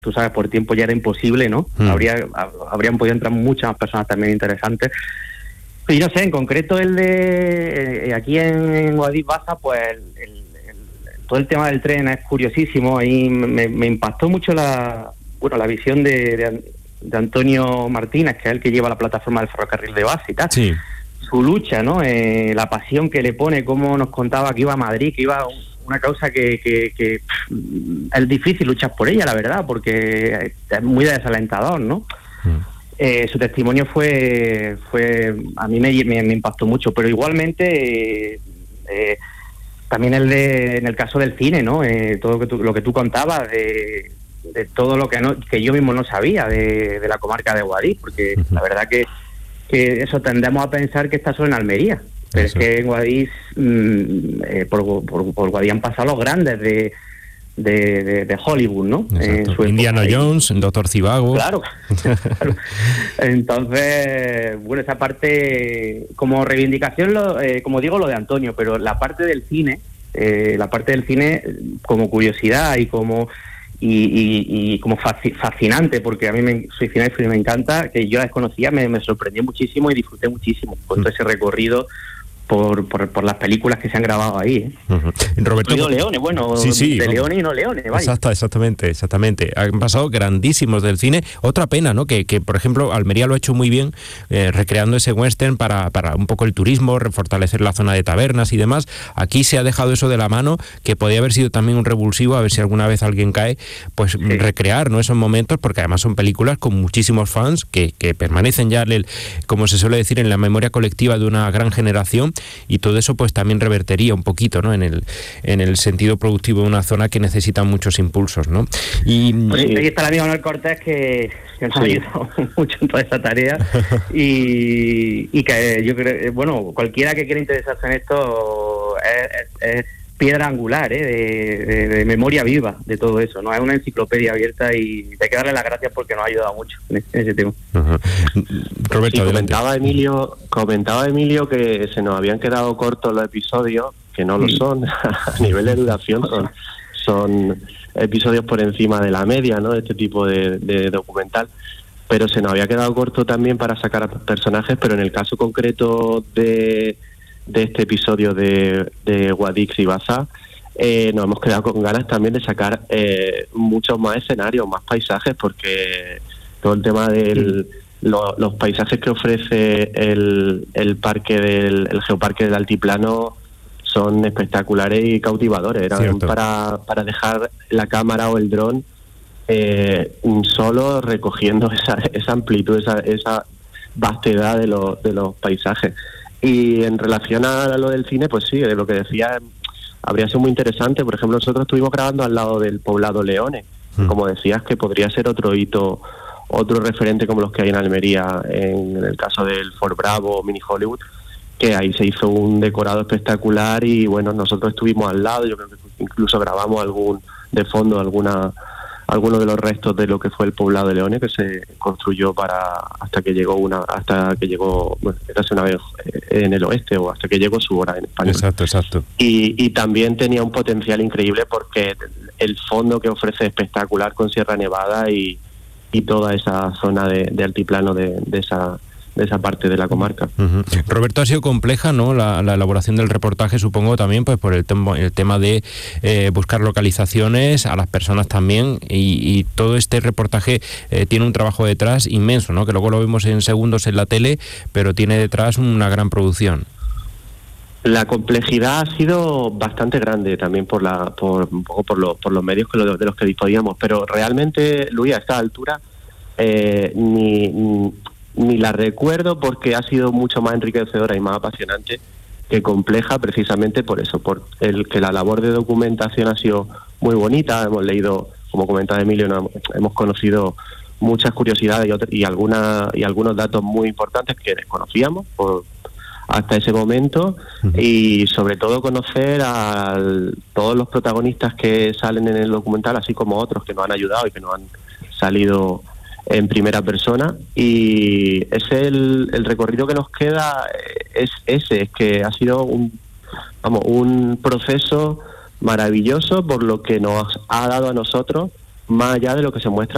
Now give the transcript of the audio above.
tú sabes, por tiempo ya era imposible, ¿no? Habrían podido entrar muchas más personas también interesantes. Y no sé, en concreto el de aquí en Guadix-Baza, pues todo el tema del tren es curiosísimo. Ahí me impactó mucho la visión de Antonio Martínez, que es el que lleva la plataforma del ferrocarril de Baza y tal. Sí. Su lucha, ¿no? La pasión que le pone, cómo nos contaba que iba a Madrid, que iba una causa que es difícil luchar por ella, la verdad, porque es muy desalentador, ¿no? Su testimonio fue a mí me impactó mucho, pero igualmente también en el caso del cine, ¿no? Todo lo que tú contabas de todo lo que yo mismo no sabía de la comarca de Guadix, porque la verdad que eso tendemos a pensar que está solo en Almería, pero es que en Guadix por Guadix han pasado los grandes de Hollywood, ¿no? Indiana Jones, Doctor Zivago. Claro. Entonces, bueno, esa parte como reivindicación, como digo, lo de Antonio, pero la parte del cine como curiosidad y como fascinante, porque a mí soy cinéfilo y me encanta, que yo la desconocía, me sorprendió muchísimo y disfruté muchísimo con todo ese recorrido por las películas que se han grabado ahí. Roberto, Leones, bueno, sí, de Leones y no Leones, vaya. Exactamente. Han pasado grandísimos del cine. Otra pena, ¿no? Que por ejemplo, Almería lo ha hecho muy bien, recreando ese western para un poco el turismo, fortalecer la zona de tabernas y demás. Aquí se ha dejado eso de la mano, que podía haber sido también un revulsivo, a ver si alguna vez alguien cae, pues recrear, ¿no? Esos momentos, porque además son películas con muchísimos fans que permanecen ya, como se suele decir, en la memoria colectiva de una gran generación. Y todo eso pues también revertería un poquito, ¿no? en el sentido productivo de una zona que necesita muchos impulsos, ¿no? Y ahí está el amigo Manuel Cortés que nos ha ayudado mucho en toda esa tarea y que yo creo, bueno, cualquiera que quiera interesarse en esto es piedra angular, de memoria viva de todo eso, ¿no? Es una enciclopedia abierta y hay que darle las gracias porque nos ha ayudado mucho en ese tema. Roberto, sí, comentaba Emilio que se nos habían quedado cortos los episodios, que no lo son, a nivel de duración son episodios por encima de la media, ¿no? De este tipo de documental, pero se nos había quedado corto también para sacar a personajes, pero en el caso concreto de este episodio de Guadix y Baza, nos hemos quedado con ganas también de sacar muchos más escenarios, más paisajes, porque todo el tema de los paisajes que ofrece el geoparque del Altiplano son espectaculares y cautivadores. Eran para dejar la cámara o el dron solo recogiendo esa amplitud, esa vastedad de los paisajes. Y en relación a lo del cine, pues sí, de lo que decía, habría sido muy interesante. Por ejemplo, nosotros estuvimos grabando al lado del poblado Leones, como decías, que podría ser otro hito, otro referente como los que hay en Almería, en el caso del Fort Bravo, Mini Hollywood, que ahí se hizo un decorado espectacular y bueno, nosotros estuvimos al lado, yo creo que incluso grabamos algunos de los restos de lo que fue el poblado de Leones, que se construyó hasta que llegó érase una vez en el oeste, o hasta que llegó su hora en España. Exacto. Y también tenía un potencial increíble porque el fondo que ofrece es espectacular, con Sierra Nevada y toda esa zona de altiplano de esa parte de la comarca. Roberto, ha sido compleja, ¿no? La elaboración del reportaje, supongo también pues por el tema de buscar localizaciones a las personas también, y todo este reportaje tiene un trabajo detrás inmenso, ¿no? Que luego lo vemos en segundos en la tele, pero tiene detrás una gran producción. La complejidad ha sido bastante grande también por los medios de los que disponíamos, pero realmente, Luis, a esta altura ni la recuerdo, porque ha sido mucho más enriquecedora y más apasionante que compleja, precisamente por eso, por el que la labor de documentación ha sido muy bonita. Hemos leído, como comentaba Emilio, hemos conocido muchas curiosidades y algunos datos muy importantes que desconocíamos hasta ese momento, y sobre todo conocer a todos los protagonistas que salen en el documental, así como otros que nos han ayudado y que nos han salido en primera persona. Y ese el recorrido que nos queda es que ha sido un proceso maravilloso, por lo que nos ha dado a nosotros, más allá de lo que se muestra